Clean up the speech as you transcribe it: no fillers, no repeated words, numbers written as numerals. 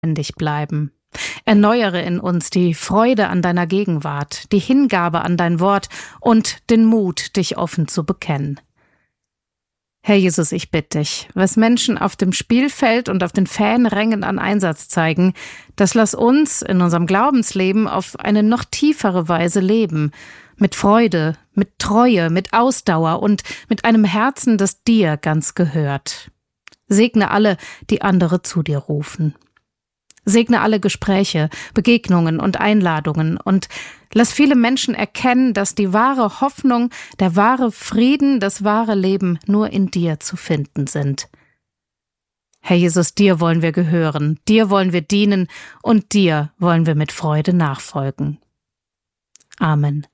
lebendig bleiben. Erneuere in uns die Freude an deiner Gegenwart, die Hingabe an dein Wort und den Mut, dich offen zu bekennen. Herr Jesus, ich bitte dich, was Menschen auf dem Spielfeld und auf den Fanrängen an Einsatz zeigen, das lass uns in unserem Glaubensleben auf eine noch tiefere Weise leben, mit Freude, mit Treue, mit Ausdauer und mit einem Herzen, das dir ganz gehört. Segne alle, die andere zu dir rufen. Segne alle Gespräche, Begegnungen und Einladungen und lass viele Menschen erkennen, dass die wahre Hoffnung, der wahre Frieden, das wahre Leben nur in dir zu finden sind. Herr Jesus, dir wollen wir gehören, dir wollen wir dienen und dir wollen wir mit Freude nachfolgen. Amen.